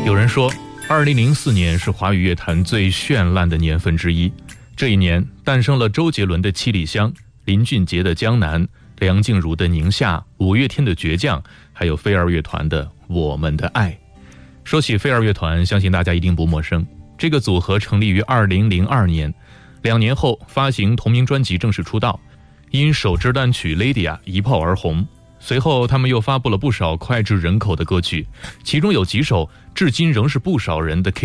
有人说2004年是华语乐坛最绚烂的年份之一，这一年诞生了周杰伦的《七里香》，林俊杰的《江南》，梁静茹的《宁夏》，五月天的《倔强》，还有飞儿乐团的《我们的爱》。说起飞儿乐团，相信大家一定不陌生，这个组合成立于2002年，2年后发行同名专辑正式出道，因首支单曲《Lady》一炮而红。随后他们又发布了不少脍炙人口的歌曲，其中有几首至今仍是不少人的